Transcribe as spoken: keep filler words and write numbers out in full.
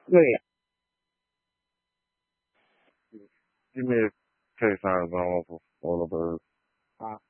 Go ahead. Give me a K signs on for all of us.